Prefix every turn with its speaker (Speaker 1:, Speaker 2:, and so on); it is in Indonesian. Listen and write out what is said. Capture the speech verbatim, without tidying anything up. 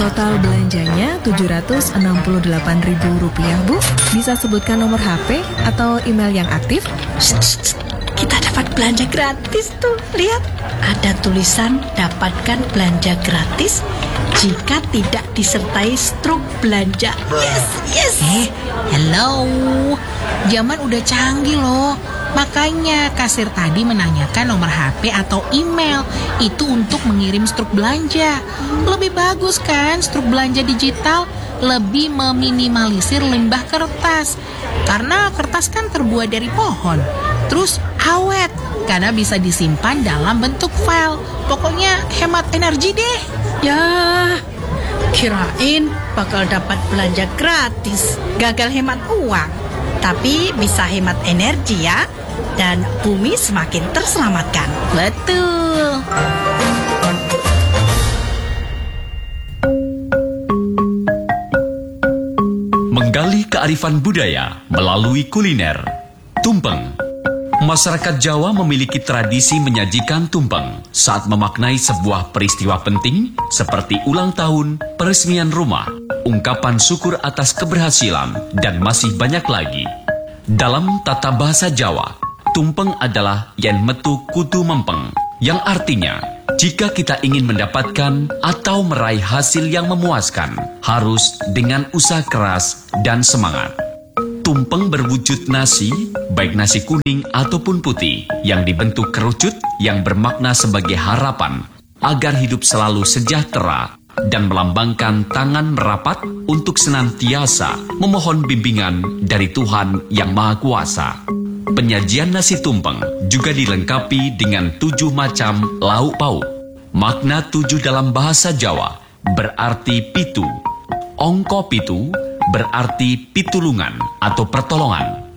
Speaker 1: Total belanjanya tujuh ratus enam puluh delapan ribu rupiah, Bu. Bisa sebutkan nomor H P atau email yang aktif?
Speaker 2: Shh, shh, shh. Kita dapat belanja gratis tuh. Lihat, ada tulisan dapatkan belanja gratis jika tidak disertai struk belanja. Yes, yes.
Speaker 3: Eh, hello. Zaman udah canggih loh. Makanya kasir tadi menanyakan nomor H P atau email itu untuk mengirim struk belanja. Lebih bagus kan struk belanja digital, lebih meminimalisir limbah kertas. Karena kertas kan terbuat dari pohon. Terus awet karena bisa disimpan dalam bentuk file. Pokoknya hemat energi deh.
Speaker 2: Ya, kirain bakal dapat belanja gratis, gagal hemat uang. Tapi bisa hemat energi ya. Dan bumi semakin terselamatkan.
Speaker 3: Betul.
Speaker 4: Menggali kearifan budaya melalui kuliner. Tumpeng. Masyarakat Jawa memiliki tradisi menyajikan tumpeng saat memaknai sebuah peristiwa penting seperti ulang tahun, peresmian rumah, ungkapan syukur atas keberhasilan, dan masih banyak lagi. Dalam tata bahasa Jawa, tumpeng adalah yen metu kudu mempeng, yang artinya jika kita ingin mendapatkan atau meraih hasil yang memuaskan, harus dengan usaha keras dan semangat. Tumpeng berwujud nasi, baik nasi kuning ataupun putih, yang dibentuk kerucut yang bermakna sebagai harapan agar hidup selalu sejahtera dan melambangkan tangan merapat untuk senantiasa memohon bimbingan dari Tuhan Yang Maha Kuasa. Penyajian nasi tumpeng juga dilengkapi dengan tujuh macam lauk pauk. Makna tujuh dalam bahasa Jawa berarti pitu. Ongko pitu berarti pitulungan atau pertolongan.